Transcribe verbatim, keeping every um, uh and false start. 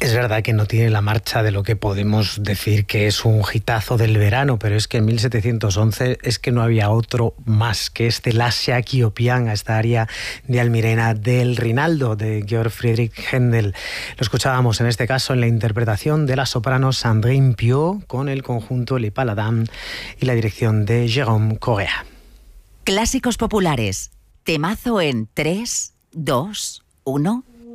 Es verdad que no tiene la marcha de lo que podemos decir que es un hitazo del verano, pero es que en mil setecientos once es que no había otro más que este La Sciacchiopian, esta aria de Almirena del Rinaldo de Georg Friedrich Händel. Lo escuchábamos en este caso en la interpretación de la soprano Sandrine Piau con el conjunto Les Paladins y la dirección de Jérôme Correa. Clásicos populares, temazo en tres, dos, uno...